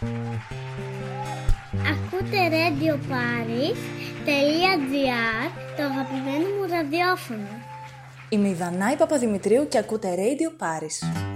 Ακούτε radioparis.gr, το αγαπημένο μου ραδιόφωνο. Είμαι η Δανάη Παπαδημητρίου και ακούτε Radio Paris.